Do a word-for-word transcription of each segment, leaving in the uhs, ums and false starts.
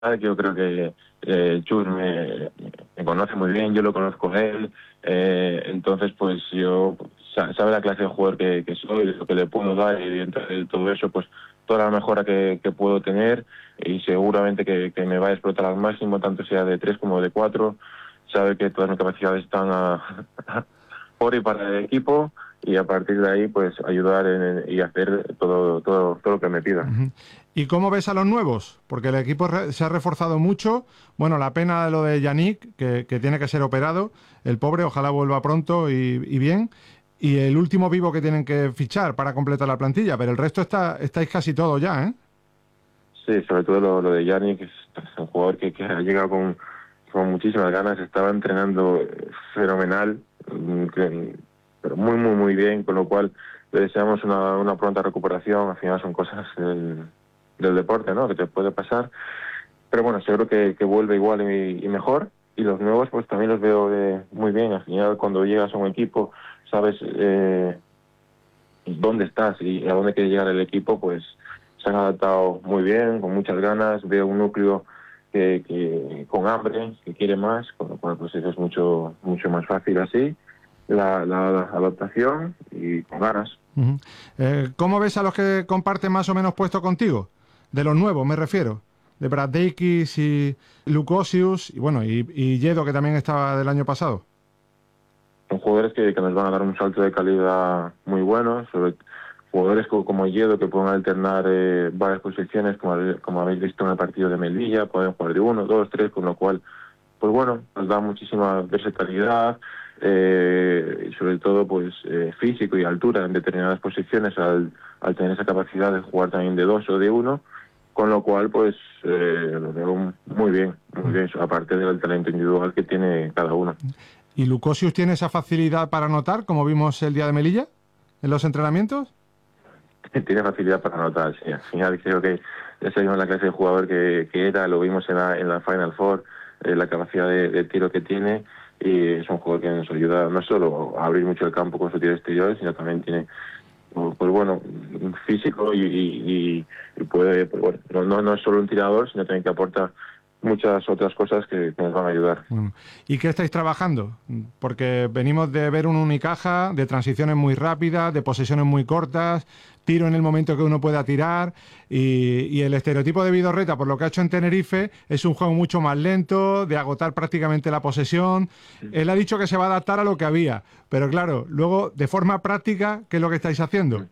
Yo creo que eh, Chus me, me conoce muy bien, yo lo conozco a él, eh, entonces pues yo sa- sabe la clase de jugador que, que soy, lo que le puedo dar, y dentro de todo eso pues toda la mejora que, que puedo tener, y seguramente que, que me va a explotar al máximo, tanto sea de tres como de cuatro. Sabe que todas mis capacidades están a, por y para el equipo, y a partir de ahí pues ayudar en- y hacer todo, todo, todo lo que me pida. Ujú. ¿Y cómo ves a los nuevos? Porque el equipo re- se ha reforzado mucho. Bueno, la pena de lo de Yannick, que, que tiene que ser operado. El pobre, ojalá vuelva pronto y, y bien. Y el último vivo que tienen que fichar para completar la plantilla. Pero el resto está, estáis casi todo ya, ¿eh? Sí, sobre todo lo, lo de Yannick, que es, es un jugador que, que ha llegado con, con muchísimas ganas, estaba entrenando eh, fenomenal, mm, que- pero muy, muy, muy bien, con lo cual le deseamos una, una pronta recuperación. Al final son cosas del, del deporte, ¿no?, que te puede pasar. Pero bueno, seguro que, que vuelve igual y, y mejor. Y los nuevos pues también los veo eh, muy bien. Al final, cuando llegas a un equipo, sabes eh, dónde estás y a dónde quiere llegar el equipo, pues se han adaptado muy bien, con muchas ganas. Veo un núcleo que, que con hambre, que quiere más, con lo cual pues eso es mucho mucho más fácil así, la, la adaptación, y con ganas. Ujú. Eh, ¿Cómo ves a los que comparten más o menos puesto contigo? De los nuevos, me refiero. De Braddeikis y Lukosius, y bueno, y, y Yedo, que también estaba del año pasado. Son jugadores que, que nos van a dar un salto de calidad muy bueno, sobre jugadores como, como Yedo, que pueden alternar eh, varias posiciones, como, como habéis visto en el partido de Melilla, pueden jugar de uno, dos, tres, con lo cual, pues bueno, nos da muchísima versatilidad, eh, y sobre todo pues eh, físico y altura en determinadas posiciones, al, al tener esa capacidad de jugar también de dos o de uno, con lo cual pues eh, lo veo muy bien, muy bien, aparte del talento individual que tiene cada uno. ¿Y Lukosius tiene esa facilidad para anotar, como vimos el día de Melilla, en los entrenamientos? Tiene facilidad para anotar, sí. Al final creo que ya sabemos la clase de jugador que, que era, lo vimos en la, en la Final Four, eh, la capacidad de, de tiro que tiene, y es un jugador que nos ayuda no solo a abrir mucho el campo con su tiro exterior, sino también tiene, pues bueno, un físico, y, y, y puede, pues bueno, no, no, no es solo un tirador, sino también que aporta muchas otras cosas que, que nos van a ayudar. Bueno, ¿y qué estáis trabajando? Porque venimos de ver un Unicaja, de transiciones muy rápidas, de posesiones muy cortas, tiro en el momento que uno pueda tirar, y, y el estereotipo de Vidorreta, por lo que ha hecho en Tenerife, es un juego mucho más lento, de agotar prácticamente la posesión. Él ha dicho que se va a adaptar a lo que había, pero claro, luego, de forma práctica, ¿qué es lo que estáis haciendo?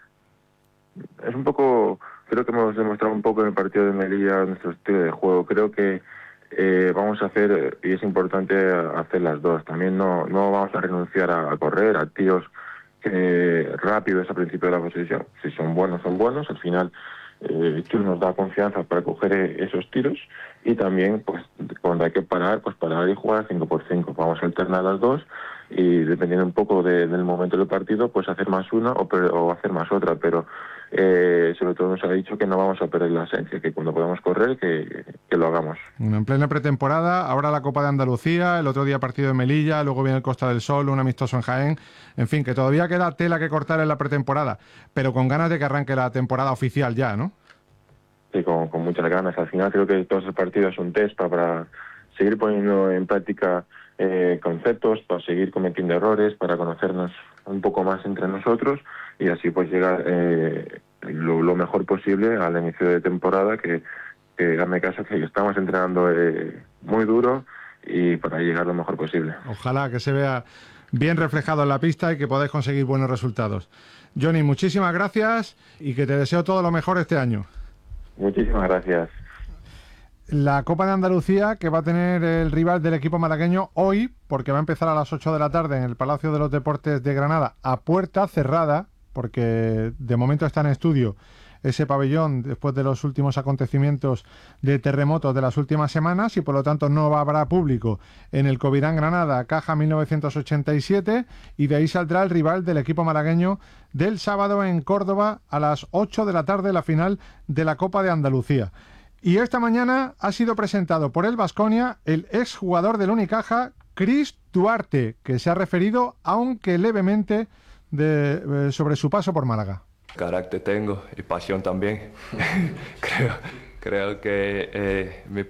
Es un poco, creo que hemos demostrado un poco en el partido de Melilla nuestro estilo de juego. Creo que eh, vamos a hacer, y es importante hacer las dos. También no, no vamos a renunciar a, a correr, a tiros eh, rápidos al principio de la posesión. Si son buenos, son buenos. Al final, eh, Chus nos da confianza para coger eh, esos tiros, y también, pues, cuando hay que parar, pues parar y jugar cinco por cinco. Vamos a alternar las dos, y dependiendo un poco de, del momento del partido, pues hacer más una o, per, o hacer más otra, pero eh, sobre todo nos ha dicho que no vamos a perder la esencia, que cuando podamos correr, que, que lo hagamos. Bueno, en plena pretemporada, ahora la Copa de Andalucía, el otro día partido de Melilla, luego viene el Costa del Sol, un amistoso en Jaén. En fin, que todavía queda tela que cortar en la pretemporada, pero con ganas de que arranque la temporada oficial ya, ¿no? Sí, con, con muchas ganas. Al final creo que todos los partidos son test para, para seguir poniendo en práctica eh, conceptos, para seguir cometiendo errores, para conocernos un poco más entre nosotros, y así pues llegar eh, lo, lo mejor posible al inicio de temporada, que, que hazme caso que estamos entrenando eh, muy duro, y para llegar lo mejor posible. Ojalá que se vea bien reflejado en la pista y que podáis conseguir buenos resultados. Johnny, muchísimas gracias y que te deseo todo lo mejor este año. Muchísimas gracias. La Copa de Andalucía, que va a tener el rival del equipo malagueño hoy, porque va a empezar a las ocho de la tarde en el Palacio de los Deportes de Granada, a puerta cerrada, porque de momento está en estudio ese pabellón después de los últimos acontecimientos de terremotos de las últimas semanas, y por lo tanto no habrá público en el Covirán Granada Caja mil novecientos ochenta y siete, y de ahí saldrá el rival del equipo malagueño del sábado en Córdoba a las ocho de la tarde, la final de la Copa de Andalucía. Y esta mañana ha sido presentado por el Baskonia el exjugador del Unicaja, Chris Duarte, que se ha referido, aunque levemente, de, eh, sobre su paso por Málaga. Carácter tengo y pasión también, creo. creo que eh, mi